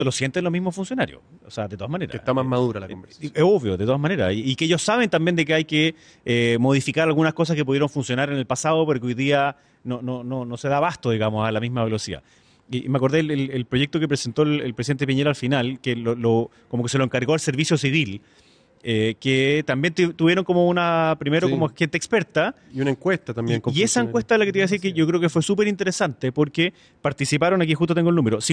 lo sienten los mismos funcionarios. O sea, de todas maneras. Que está más madura la conversación. Es obvio, de todas maneras. Y que ellos saben también de que hay que modificar algunas cosas que pudieron funcionar en el pasado, porque hoy día no se da abasto, digamos, a la misma velocidad. Y me acordé el proyecto que presentó el presidente Piñera al final, que como que se lo encargó al Servicio Civil, que también tuvieron como primero como gente experta. Y una encuesta también. Y esa encuesta es la que te iba a decir que yo creo que fue súper interesante porque participaron, aquí justo tengo el número,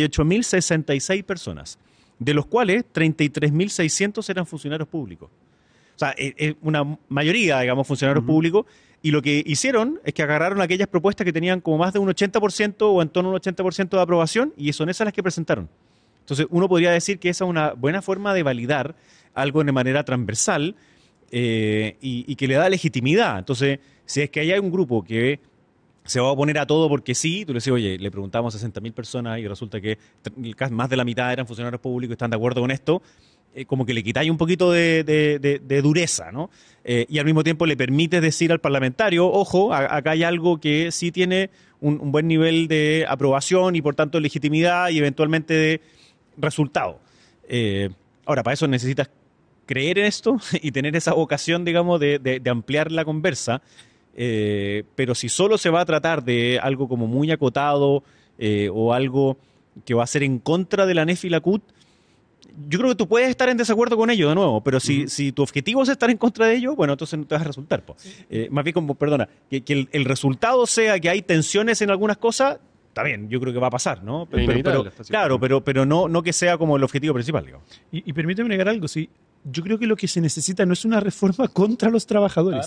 58.066 personas, de los cuales 33.600 eran funcionarios públicos. O sea, una mayoría, digamos, funcionarios públicos, y lo que hicieron es que agarraron aquellas propuestas que tenían como más de un 80% o en torno a un 80% de aprobación, y son esas las que presentaron. Entonces, uno podría decir que esa es una buena forma de validar algo de manera transversal y que le da legitimidad. Entonces, si es que hay un grupo que se va a oponer a todo porque sí, tú le dices, oye, le preguntamos a 60.000 personas y resulta que más de la mitad eran funcionarios públicos y están de acuerdo con esto, como que le quitáis un poquito de dureza, ¿no? Y al mismo tiempo le permite decir al parlamentario, ojo, acá hay algo que sí tiene un buen nivel de aprobación y por tanto legitimidad y eventualmente de resultado. Ahora, para eso necesitas creer en esto y tener esa vocación, digamos, de ampliar la conversa, pero si solo se va a tratar de algo como muy acotado o algo que va a ser en contra de la NEF y la CUT, yo creo que tú puedes estar en desacuerdo con ello de nuevo, pero si tu objetivo es estar en contra de ello, bueno, entonces no te vas a resultar. Más bien, que el resultado sea que hay tensiones en algunas cosas, está bien, yo creo que va a pasar, ¿no? Pero no que sea como el objetivo principal, digamos. Y permíteme negar algo, sí. Yo creo que lo que se necesita no es una reforma contra los trabajadores.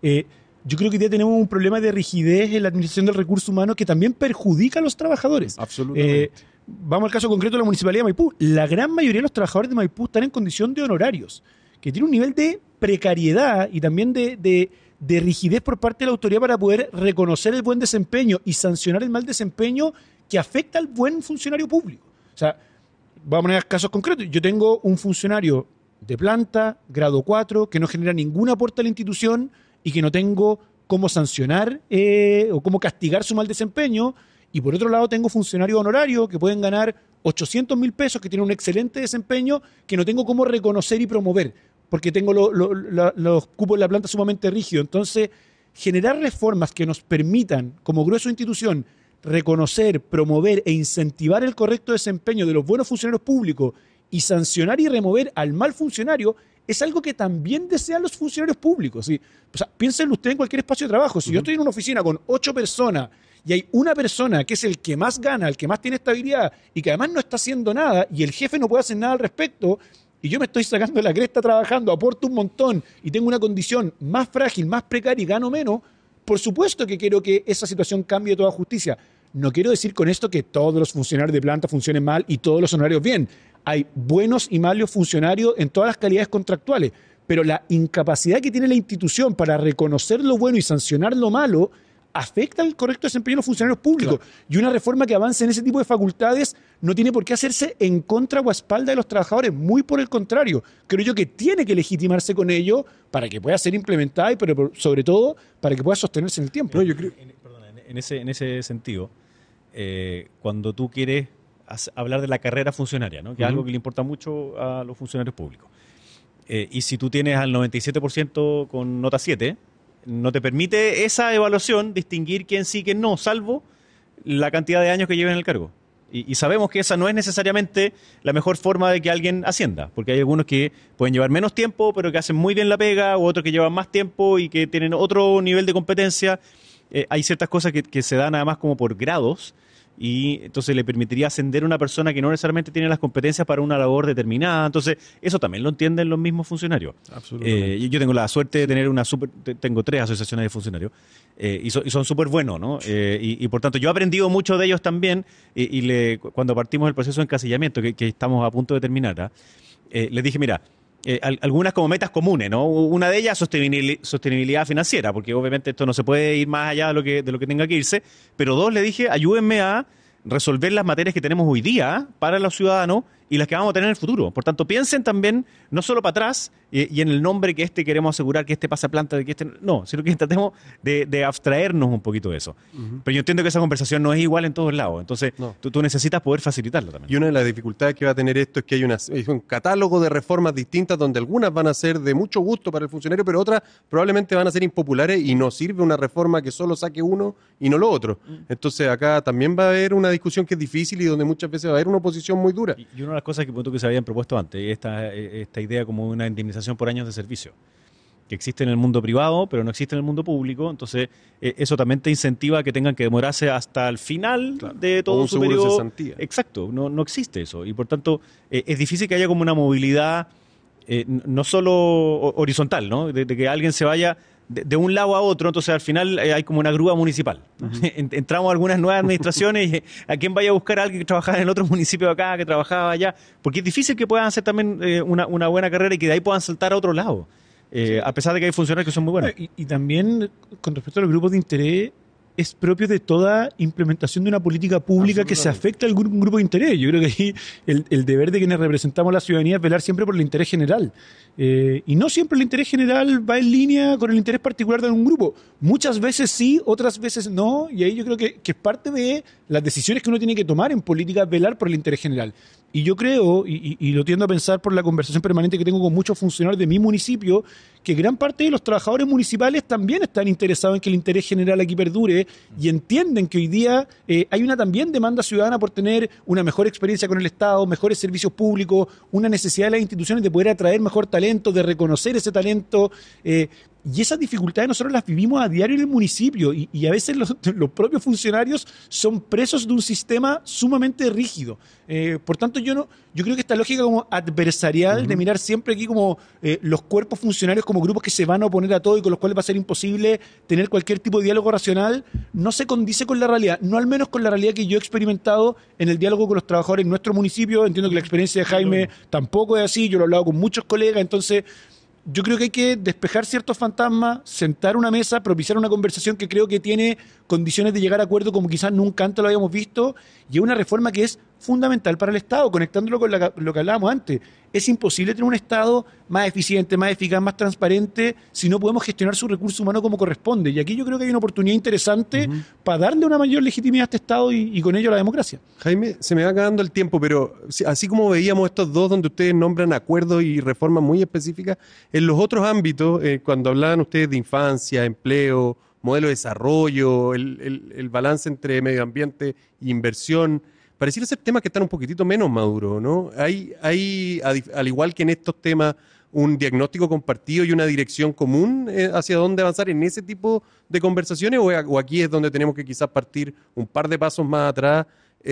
Yo creo que hoy día tenemos un problema de rigidez en la administración del recurso humano que también perjudica a los trabajadores. Absolutamente. Vamos al caso concreto de la Municipalidad de Maipú. La gran mayoría de los trabajadores de Maipú están en condición de honorarios, que tiene un nivel de precariedad y también de rigidez por parte de la autoridad para poder reconocer el buen desempeño y sancionar el mal desempeño que afecta al buen funcionario público. O sea, vamos a poner casos concretos. Yo tengo un funcionario de planta, grado 4, que no genera ningún aporte a la institución y que no tengo cómo sancionar o cómo castigar su mal desempeño. Y por otro lado tengo funcionarios honorarios que pueden ganar 800.000 pesos, que tienen un excelente desempeño, que no tengo cómo reconocer y promover, porque tengo los cupos en la planta sumamente rígidos. Entonces, generar reformas que nos permitan, como grueso de institución, reconocer, promover e incentivar el correcto desempeño de los buenos funcionarios públicos y sancionar y remover al mal funcionario es algo que también desean los funcionarios públicos. ¿Sí? O sea, piénsenlo usted en cualquier espacio de trabajo. Si yo estoy en una oficina con 8 personas y hay una persona que es el que más gana, el que más tiene estabilidad y que además no está haciendo nada y el jefe no puede hacer nada al respecto y yo me estoy sacando la cresta trabajando, aporto un montón y tengo una condición más frágil, más precaria y gano menos, por supuesto que quiero que esa situación cambie toda justicia. No quiero decir con esto que todos los funcionarios de planta funcionen mal y todos los honorarios bien. Hay buenos y malos funcionarios en todas las calidades contractuales, pero la incapacidad que tiene la institución para reconocer lo bueno y sancionar lo malo afecta al correcto desempeño de los funcionarios públicos. Claro. Y una reforma que avance en ese tipo de facultades no tiene por qué hacerse en contra o a espalda de los trabajadores, muy por el contrario. Creo yo que tiene que legitimarse con ello para que pueda ser implementada, pero sobre todo para que pueda sostenerse en el tiempo. No, yo creo, en ese sentido, cuando tú quieres hablar de la carrera funcionaria, ¿no? Que es algo que le importa mucho a los funcionarios públicos, y si tú tienes al 97% con nota 7, no te permite esa evaluación distinguir quién sí y quién no, salvo la cantidad de años que lleven en el cargo. Y sabemos que esa no es necesariamente la mejor forma de que alguien ascienda, porque hay algunos que pueden llevar menos tiempo, pero que hacen muy bien la pega, u otros que llevan más tiempo y que tienen otro nivel de competencia. Hay ciertas cosas que se dan además como por grados, y entonces le permitiría ascender a una persona que no necesariamente tiene las competencias para una labor determinada. Entonces, eso también lo entienden los mismos funcionarios. Absolutamente. Yo tengo la suerte de tener tengo 3 asociaciones de funcionarios, y son súper buenos, ¿no? Y por tanto, yo he aprendido mucho de ellos también, cuando partimos del proceso de encasillamiento, que estamos a punto de terminar, les dije, mira, algunas como metas comunes, ¿no? Una de ellas, sostenibilidad financiera, porque obviamente esto no se puede ir más allá de lo que tenga que irse, pero 2, le dije, ayúdenme a resolver las materias que tenemos hoy día para los ciudadanos y las que vamos a tener en el futuro. Por tanto, piensen también no solo para atrás y en el nombre que queremos asegurar que pasa planta, de que no, sino que tratemos de abstraernos un poquito de eso. Pero yo entiendo que esa conversación no es igual en todos lados, entonces tú necesitas poder facilitarla también. Y una de las dificultades que va a tener esto es que hay un catálogo de reformas distintas donde algunas van a ser de mucho gusto para el funcionario, pero otras probablemente van a ser impopulares y no sirve una reforma que solo saque uno y no lo otro. Entonces acá también va a haber una discusión que es difícil y donde muchas veces va a haber una oposición muy dura. Y una de las cosas que se habían propuesto antes, esta idea como una indemnización por años de servicio, que existe en el mundo privado, pero no existe en el mundo público, entonces eso también te incentiva a que tengan que demorarse hasta el final de todo su periodo. De cesantía. Exacto, no existe eso, y por tanto es difícil que haya como una movilidad no solo horizontal, ¿no? De que alguien se vaya de un lado a otro, entonces al final hay como una grúa municipal. Entramos a algunas nuevas administraciones y a quién vaya a buscar a alguien que trabajaba en el otro municipio de acá, que trabajaba allá, porque es difícil que puedan hacer también una buena carrera y que de ahí puedan saltar a otro lado, a pesar de que hay funcionarios que son muy buenos. Y también, con respecto a los grupos de interés, es propio de toda implementación de una política pública que se afecta a algún grupo de interés. Yo creo que ahí el deber de quienes representamos a la ciudadanía es velar siempre por el interés general. Y no siempre el interés general va en línea con el interés particular de algún grupo. Muchas veces sí, otras veces no, y ahí yo creo que es parte de las decisiones que uno tiene que tomar en política, velar por el interés general. Y yo creo, y lo tiendo a pensar por la conversación permanente que tengo con muchos funcionarios de mi municipio, que gran parte de los trabajadores municipales también están interesados en que el interés general aquí perdure y entienden que hoy día hay una también demanda ciudadana por tener una mejor experiencia con el Estado, mejores servicios públicos, una necesidad de las instituciones de poder atraer mejor talento, de reconocer ese talento. Y esas dificultades nosotros las vivimos a diario en el municipio y a veces los propios funcionarios son presos de un sistema sumamente rígido. Por tanto, yo creo que esta lógica como adversarial de mirar siempre aquí como los cuerpos funcionarios como grupos que se van a oponer a todo y con los cuales va a ser imposible tener cualquier tipo de diálogo racional, no se condice con la realidad, no al menos con la realidad que yo he experimentado en el diálogo con los trabajadores en nuestro municipio. Entiendo que la experiencia de Jaime tampoco es así, yo lo he hablado con muchos colegas, entonces yo creo que hay que despejar ciertos fantasmas, sentar una mesa, propiciar una conversación que creo que tiene condiciones de llegar a acuerdo como quizás nunca antes lo habíamos visto, y una reforma que es fundamental para el Estado, conectándolo con lo que hablábamos antes. Es imposible tener un Estado más eficiente, más eficaz, más transparente si no podemos gestionar su recurso humano como corresponde. Y aquí yo creo que hay una oportunidad interesante para darle una mayor legitimidad a este Estado y con ello a la democracia. Jaime, se me va acabando el tiempo, pero así como veíamos estos dos donde ustedes nombran acuerdos y reformas muy específicas, en los otros ámbitos, cuando hablaban ustedes de infancia, empleo, modelo de desarrollo, el balance entre medio ambiente e inversión, pareciera ser temas que están un poquitito menos maduros, ¿no? Hay al igual que en estos temas, un diagnóstico compartido y una dirección común hacia dónde avanzar en ese tipo de conversaciones, o aquí es donde tenemos que quizás partir un par de pasos más atrás,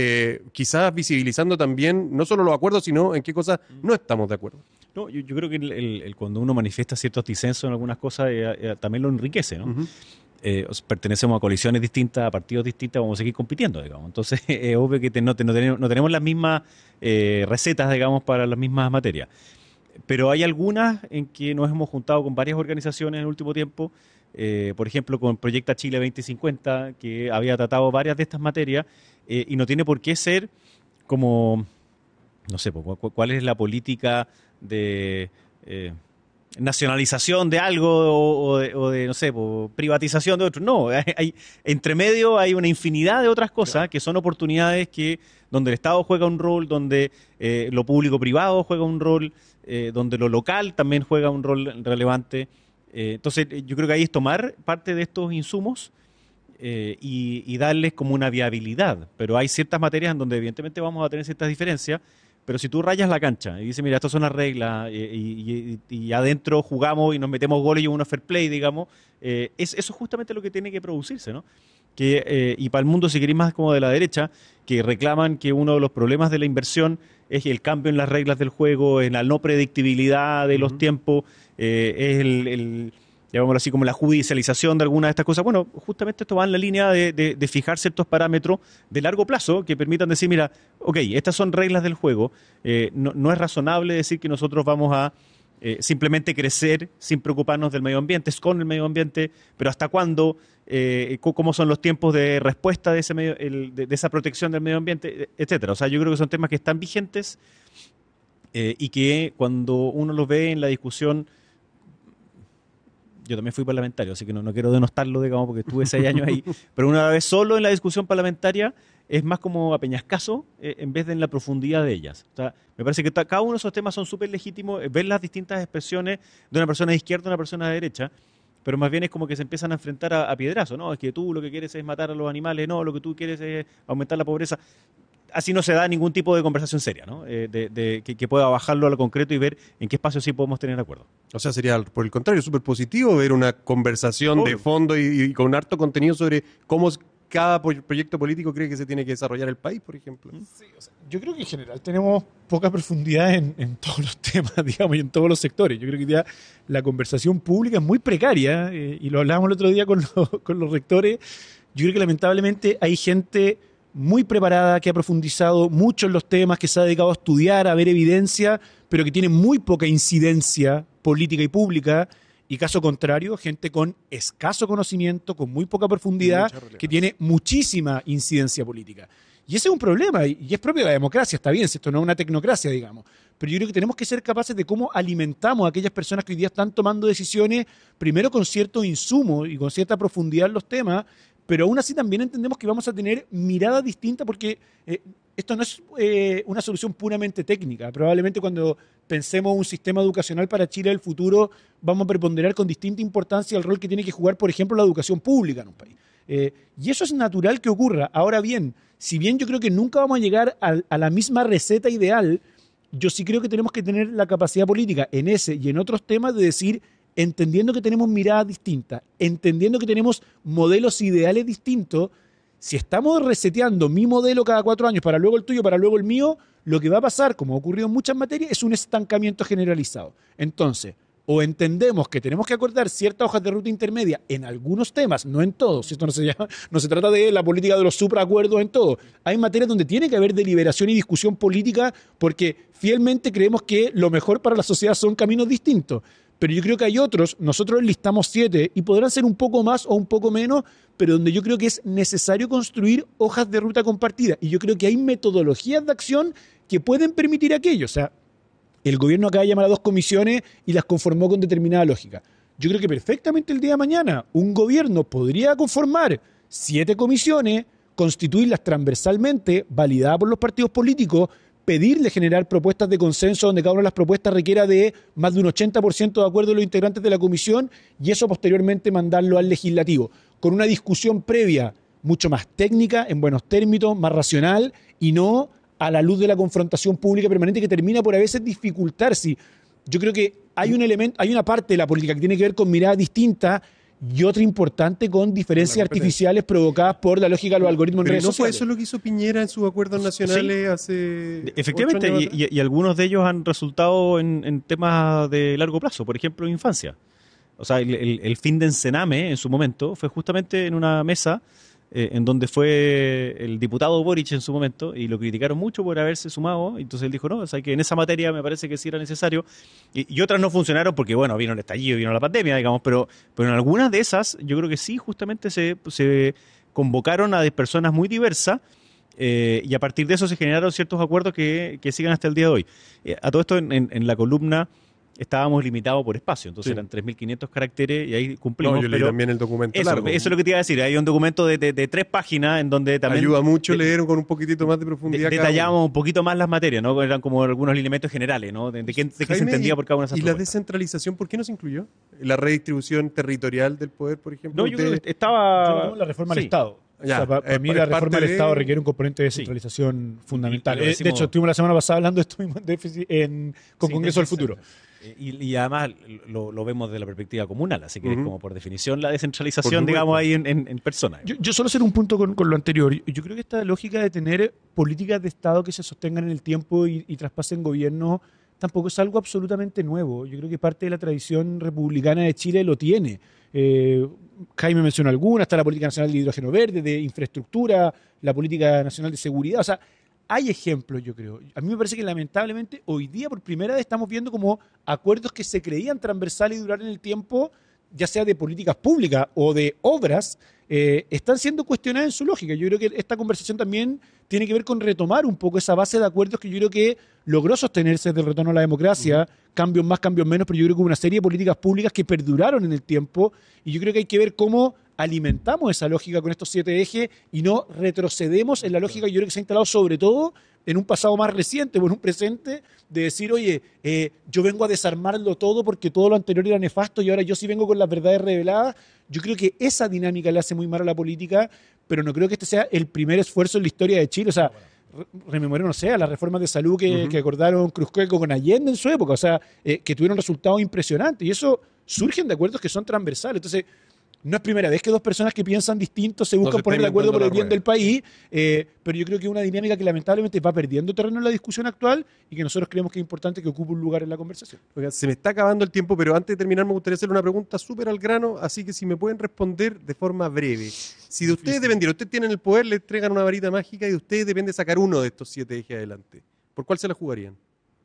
quizás visibilizando también no solo los acuerdos, sino en qué cosas no estamos de acuerdo. No, yo creo que cuando uno manifiesta ciertos disensos en algunas cosas, también lo enriquece, ¿no? Pertenecemos a coaliciones distintas, a partidos distintos, vamos a seguir compitiendo, digamos. Entonces, es obvio que no tenemos las mismas recetas, digamos, para las mismas materias. Pero hay algunas en que nos hemos juntado con varias organizaciones en el último tiempo, por ejemplo, con Proyecta Chile 2050, que había tratado varias de estas materias, y no tiene por qué ser como, no sé, cuál es la política de nacionalización de algo o de no sé, privatización de otro. No, entre medio hay una infinidad de otras cosas que son oportunidades donde el Estado juega un rol, donde lo público-privado juega un rol, donde lo local también juega un rol relevante. Entonces, yo creo que ahí es tomar parte de estos insumos y darles como una viabilidad. Pero hay ciertas materias en donde evidentemente vamos a tener ciertas diferencias. Pero si tú rayas la cancha y dices, mira, estas son las reglas y adentro jugamos y nos metemos goles y uno fair play, digamos, eso es justamente lo que tiene que producirse, ¿no? Y para el mundo, si queréis más como de la derecha, que reclaman que uno de los problemas de la inversión es el cambio en las reglas del juego, en la no predictibilidad de los tiempos, es llamémoslo así, como la judicialización de algunas de estas cosas. Bueno, justamente esto va en la línea de fijar ciertos parámetros de largo plazo que permitan decir, mira, ok, estas son reglas del juego, no es razonable decir que nosotros vamos a simplemente crecer sin preocuparnos del medio ambiente, es con el medio ambiente, pero ¿hasta cuándo? ¿Cómo son los tiempos de respuesta de esa protección del medio ambiente, etcétera? O sea, yo creo que son temas que están vigentes y que cuando uno los ve en la discusión, yo también fui parlamentario, así que no quiero denostarlo, digamos, porque estuve 6 años ahí, pero una vez solo en la discusión parlamentaria es más como a peñascaso en vez de en la profundidad de ellas. O sea, me parece que cada uno de esos temas son súper legítimos, ver las distintas expresiones de una persona de izquierda a una persona de derecha, pero más bien es como que se empiezan a enfrentar a piedrazo, ¿no? Es que tú lo que quieres es matar a los animales, no, lo que tú quieres es aumentar la pobreza. Así no se da ningún tipo de conversación seria, ¿no? Que pueda bajarlo a lo concreto y ver en qué espacio sí podemos tener acuerdo. O sea, sería por el contrario súper positivo ver una conversación de fondo y con harto contenido sobre cómo cada proyecto político cree que se tiene que desarrollar el país, por ejemplo. Sí, o sea, yo creo que en general tenemos poca profundidad en todos los temas, digamos, y en todos los sectores. Yo creo que ya la conversación pública es muy precaria, y lo hablábamos el otro día con los rectores. Yo creo que lamentablemente hay gente muy preparada, que ha profundizado mucho en los temas, que se ha dedicado a estudiar, a ver evidencia, pero que tiene muy poca incidencia política y pública, y caso contrario, gente con escaso conocimiento, con muy poca profundidad, que tiene muchísima incidencia política. Y ese es un problema, y es propio de la democracia, está bien, si esto no es una tecnocracia, digamos, pero yo creo que tenemos que ser capaces de cómo alimentamos a aquellas personas que hoy día están tomando decisiones, primero con cierto insumo y con cierta profundidad en los temas, pero aún así también entendemos que vamos a tener miradas distintas porque esto no es una solución puramente técnica. Probablemente cuando pensemos un sistema educacional para Chile del futuro, vamos a preponderar con distinta importancia el rol que tiene que jugar, por ejemplo, la educación pública en un país. Y eso es natural que ocurra. Ahora bien, si bien yo creo que nunca vamos a llegar a la misma receta ideal, yo sí creo que tenemos que tener la capacidad política en ese y en otros temas de decir, entendiendo que tenemos miradas distintas, entendiendo que tenemos modelos ideales distintos, si estamos reseteando mi modelo cada 4 años para luego el tuyo, para luego el mío, lo que va a pasar, como ha ocurrido en muchas materias, es un estancamiento generalizado. Entonces, o entendemos que tenemos que acordar ciertas hojas de ruta intermedia en algunos temas, no en todos. Esto no se trata de la política de los supraacuerdos en todo. Hay materias donde tiene que haber deliberación y discusión política porque fielmente creemos que lo mejor para la sociedad son caminos distintos. Pero yo creo que hay otros, nosotros listamos 7 y podrán ser un poco más o un poco menos, pero donde yo creo que es necesario construir hojas de ruta compartidas. Y yo creo que hay metodologías de acción que pueden permitir aquello. O sea, el gobierno acaba de llamar a 2 comisiones y las conformó con determinada lógica. Yo creo que perfectamente el día de mañana un gobierno podría conformar 7 comisiones, constituirlas transversalmente, validadas por los partidos políticos, pedirle generar propuestas de consenso donde cada una de las propuestas requiera de más de un 80% de acuerdo de los integrantes de la comisión y eso posteriormente mandarlo al legislativo, con una discusión previa mucho más técnica, en buenos términos, más racional y no a la luz de la confrontación pública permanente que termina por a veces dificultarse. Yo creo que hay un elemento, hay una parte de la política que tiene que ver con miradas distintas y otra importante con diferencias artificiales provocadas por la lógica de los algoritmos en redes sociales. ¿No fue eso lo que hizo Piñera en sus acuerdos nacionales hace efectivamente, 8 años atrás? Y algunos de ellos han resultado en temas de largo plazo, por ejemplo, infancia. O sea, el fin de Encename en su momento fue justamente en una mesa en donde fue el diputado Boric en su momento y lo criticaron mucho por haberse sumado. Entonces él dijo, no, o sea, que en esa materia me parece que sí era necesario. Y otras no funcionaron porque, bueno, vino el estallido, vino la pandemia, digamos, pero en algunas de esas yo creo que sí, justamente se convocaron a personas muy diversas y a partir de eso se generaron ciertos acuerdos que siguen hasta el día de hoy. A todo esto en la columna estábamos limitados por espacio, entonces eran 3.500 caracteres y ahí cumplimos. No, yo leí también el documento largo. Eso es lo que te iba a decir, hay un documento de 3 páginas en donde también... Ayuda mucho leer con un poquitito más de profundidad. Detallamos un poquito más las materias, ¿no? Eran como algunos elementos generales, ¿no? De qué se entendía por cada una de esas propuestas. ¿Y la descentralización por qué no se incluyó? ¿La redistribución territorial del poder, por ejemplo? No, yo creo que estaba... La reforma al Estado. Ya, o sea, para mí la reforma del Estado requiere un componente de descentralización fundamental. De hecho, estuvimos la semana pasada hablando de esto mismo déficit con Congreso del Futuro. Y además lo vemos desde la perspectiva comunal, así que es como por definición la descentralización, digamos, ahí en persona. Yo solo hacer un punto con lo anterior. Yo creo que esta lógica de tener políticas de Estado que se sostengan en el tiempo y traspasen gobierno tampoco es algo absolutamente nuevo. Yo creo que parte de la tradición republicana de Chile lo tiene. Jaime mencionó alguna, está la política nacional de hidrógeno verde, de infraestructura, la política nacional de seguridad, o sea, hay ejemplos, yo creo. A mí me parece que lamentablemente hoy día por primera vez estamos viendo como acuerdos que se creían transversales y durar en el tiempo ya sea de políticas públicas o de obras, están siendo cuestionadas en su lógica. Yo creo que esta conversación también tiene que ver con retomar un poco esa base de acuerdos que yo creo que logró sostenerse desde el retorno a la democracia, cambios más, cambios menos, pero yo creo que hubo una serie de políticas públicas que perduraron en el tiempo, y yo creo que hay que ver cómo alimentamos esa lógica con estos 7 ejes y no retrocedemos en la lógica que yo creo que se ha instalado sobre todo en un pasado más reciente o en un presente, de decir, oye, yo vengo a desarmarlo todo porque todo lo anterior era nefasto y ahora yo sí vengo con las verdades reveladas. Yo creo que esa dinámica le hace muy mal a la política, pero no creo que este sea el primer esfuerzo en la historia de Chile. O sea, rememoré, no sé, a las reformas de salud que acordaron Cruzcoe con Allende en su época, o sea, que tuvieron resultados impresionantes, y eso surgen de acuerdos que son transversales. Entonces, no es primera vez que dos personas que piensan distinto se buscan poner de acuerdo por el bien del país, pero yo creo que es una dinámica que lamentablemente va perdiendo terreno en la discusión actual y que nosotros creemos que es importante que ocupe un lugar en la conversación. Oiga, se me está acabando el tiempo, pero antes de terminar me gustaría hacer una pregunta súper al grano, así que si me pueden responder de forma breve. Si de ustedes dependiera, ustedes tienen el poder, le entregan una varita mágica y de ustedes depende sacar uno de estos 7 ejes adelante, ¿por cuál se la jugarían?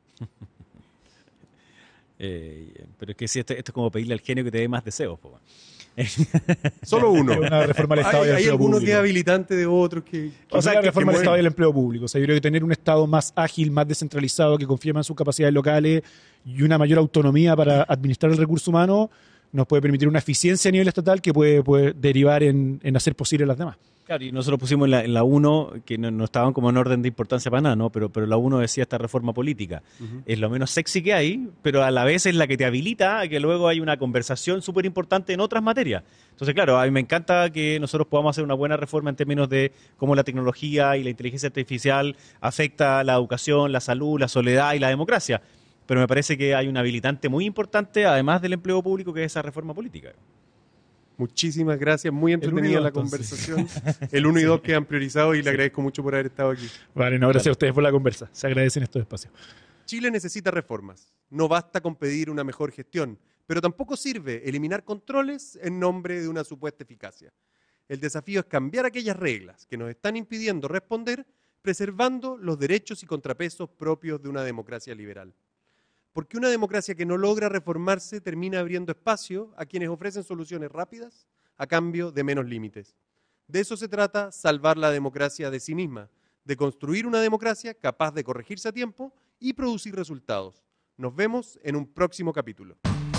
Pero es que si esto es como pedirle al genio que te dé más deseos, po. Solo uno. Una reforma al Estado y al hay empleo algunos público. que es habilitante de otros que O sea, la reforma que del Estado y el empleo público. O sea, yo creo que tener un Estado más ágil, más descentralizado, que confíe más en sus capacidades locales y una mayor autonomía para administrar el recurso humano nos puede permitir una eficiencia a nivel estatal que puede derivar en hacer posible las demás. Claro, y nosotros pusimos en la 1, que no estaban como en orden de importancia para nada, ¿no? Pero la 1 decía esta reforma política. Es lo menos sexy que hay, pero a la vez es la que te habilita a que luego hay una conversación súper importante en otras materias. Entonces, claro, a mí me encanta que nosotros podamos hacer una buena reforma en términos de cómo la tecnología y la inteligencia artificial afecta la educación, la salud, la soledad y la democracia. Pero me parece que hay un habilitante muy importante, además del empleo público, que es esa reforma política. Muchísimas gracias, muy entretenida la conversación. El 1 y 2 quedan priorizados y le agradezco mucho por haber estado aquí. Vale, no, gracias a ustedes por la conversa. Se agradecen estos espacios. Chile necesita reformas. No basta con pedir una mejor gestión, pero tampoco sirve eliminar controles en nombre de una supuesta eficacia. El desafío es cambiar aquellas reglas que nos están impidiendo responder, preservando los derechos y contrapesos propios de una democracia liberal. Porque una democracia que no logra reformarse termina abriendo espacio a quienes ofrecen soluciones rápidas a cambio de menos límites. De eso se trata salvar la democracia de sí misma, de construir una democracia capaz de corregirse a tiempo y producir resultados. Nos vemos en un próximo capítulo.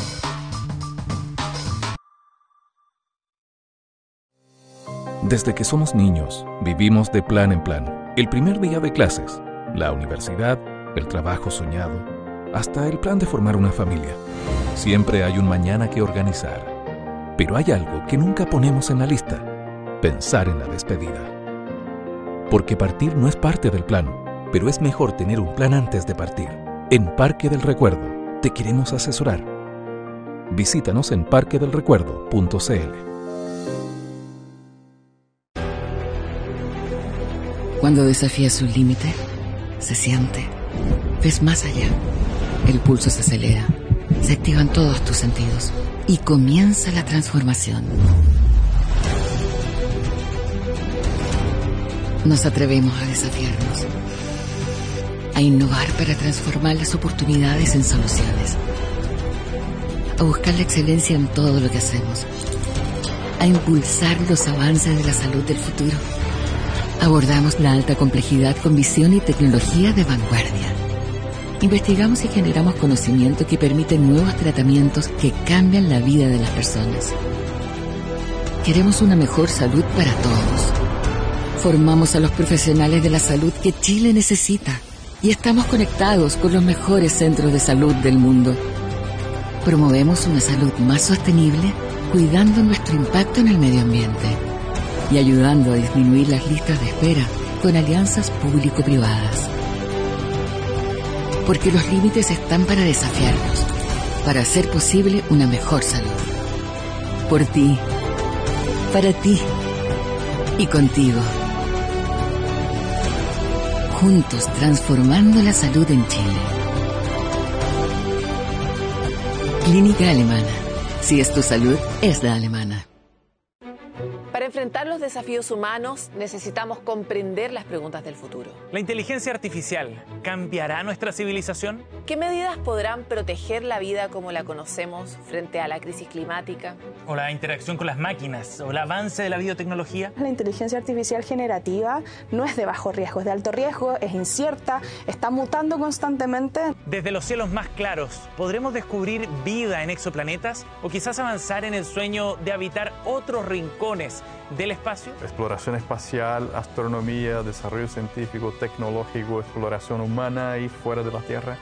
Desde que somos niños, vivimos de plan en plan. El primer día de clases, la universidad, el trabajo soñado, hasta el plan de formar una familia. Siempre hay un mañana que organizar. Pero hay algo que nunca ponemos en la lista: pensar en la despedida. Porque partir no es parte del plan, pero es mejor tener un plan antes de partir. En Parque del Recuerdo te queremos asesorar. Visítanos en parquedelrecuerdo.cl. Cuando desafías un límite, se siente. Ves más allá. El pulso se acelera, se activan todos tus sentidos y comienza la transformación. Nos atrevemos a desafiarnos, a innovar para transformar las oportunidades en soluciones, a buscar la excelencia en todo lo que hacemos, a impulsar los avances de la salud del futuro. Abordamos la alta complejidad con visión y tecnología de vanguardia. Investigamos y generamos conocimiento que permite nuevos tratamientos que cambian la vida de las personas. Queremos una mejor salud para todos. Formamos a los profesionales de la salud que Chile necesita y estamos conectados con los mejores centros de salud del mundo. Promovemos una salud más sostenible, cuidando nuestro impacto en el medio ambiente y ayudando a disminuir las listas de espera con alianzas público-privadas. Porque los límites están para desafiarnos, para hacer posible una mejor salud. Por ti, para ti y contigo. Juntos transformando la salud en Chile. Clínica Alemana. Si es tu salud, es la alemana. Para enfrentar los desafíos humanos, necesitamos comprender las preguntas del futuro. ¿La inteligencia artificial cambiará nuestra civilización? ¿Qué medidas podrán proteger la vida como la conocemos frente a la crisis climática? O la interacción con las máquinas, o el avance de la biotecnología. La inteligencia artificial generativa no es de bajo riesgo, es de alto riesgo, es incierta, está mutando constantemente. Desde los cielos más claros, ¿podremos descubrir vida en exoplanetas? ¿O quizás avanzar en el sueño de habitar otros rincones del espacio? Exploración espacial, astronomía, desarrollo científico, tecnológico, exploración humana y fuera de la Tierra.